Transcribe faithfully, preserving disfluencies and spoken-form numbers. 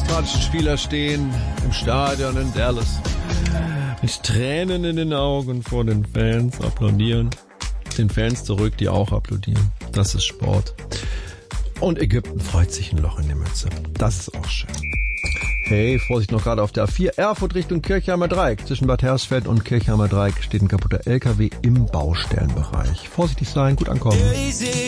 amerikanischen Spieler stehen im Stadion in Dallas. Mit Tränen in den Augen vor den Fans applaudieren. Den Fans zurück, die auch applaudieren. Das ist Sport. Und Ägypten freut sich ein Loch in die Mütze. Das ist auch schön. Hey, Vorsicht noch gerade auf der A vier. Erfurt Richtung Kirchheimer Dreieck. Zwischen Bad Hersfeld und Kirchheimer Dreieck steht ein kaputter L K W im Baustellenbereich. Vorsichtig sein, gut ankommen.